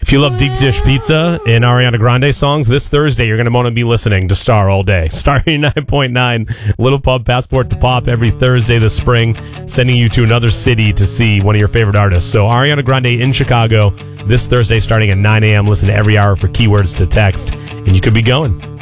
If you love deep dish pizza and Ariana Grande songs, this Thursday you're going to want to be listening to Star all day. Star 89.9, Little Pub Passport to Pop every Thursday this spring, sending you to another city to see one of your favorite artists. So Ariana Grande in Chicago this Thursday starting at 9 a.m. Listen to every hour for keywords to text, and you could be going.